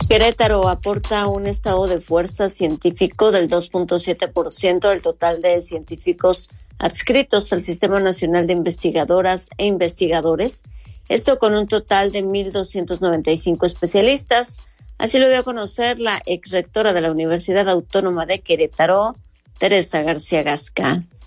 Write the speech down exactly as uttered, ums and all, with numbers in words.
Querétaro aporta un estado de fuerza científico del dos punto siete por ciento del total de científicos adscritos al Sistema Nacional de Investigadoras e Investigadores, esto con un total de mil doscientos noventa y cinco especialistas. Así lo dio a conocer la exrectora de la Universidad Autónoma de Querétaro, Teresa García Gasca.